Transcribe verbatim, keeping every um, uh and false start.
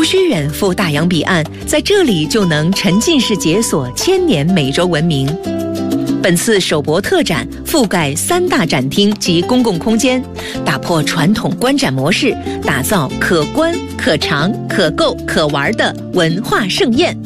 无需远赴大洋彼岸，在这里就能沉浸式解锁千年美洲文明。本次首博特展覆盖三大展厅及公共空间，打破传统观展模式，打造可观、可尝、可购、可玩的文化盛宴。